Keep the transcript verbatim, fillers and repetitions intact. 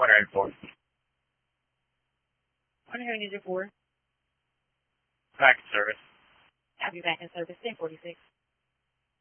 one hundred four. one hundred four. Back in service. I'll be back in service ten forty-six.